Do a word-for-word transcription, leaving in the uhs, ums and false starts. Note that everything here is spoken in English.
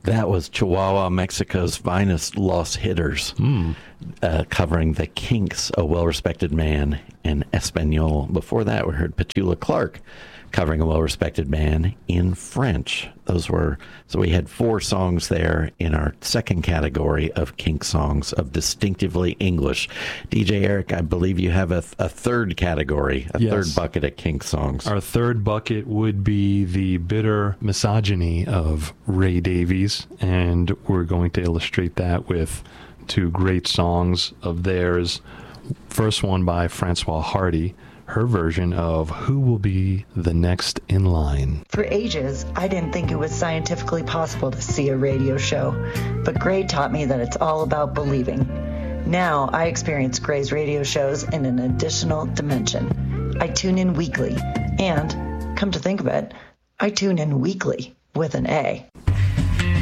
That was Chihuahua, Mexico's finest Los Hitters, mm. uh, covering the Kinks, A Well-Respected Man, in Espanol. Before that, we heard Petula Clark covering A Well-Respected Man in French. Those were, so we had four songs there in our second category of kink songs of distinctively English. D J Eric, I believe you have a, a third category, a yes. third bucket of kink songs. Our third bucket would be the bitter misogyny of Ray Davies, and we're going to illustrate that with two great songs of theirs. First one by Francois Hardy, her version of Who Will Be the Next in Line. For ages, I didn't think it was scientifically possible to see a radio show, but Gray taught me that it's all about believing. Now I experience Gray's radio shows in an additional dimension. I tune in weekly, and, come to think of it, I tune in weekly with an A.